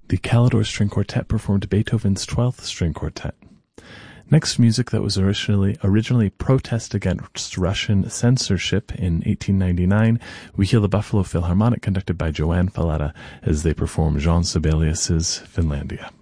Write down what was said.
The Calidore String Quartet performed Beethoven's 12th String Quartet. Next, music that was originally protest against Russian censorship in 1899. We hear the Buffalo Philharmonic conducted by Joanne Falletta as they perform Jean Sibelius's Finlandia.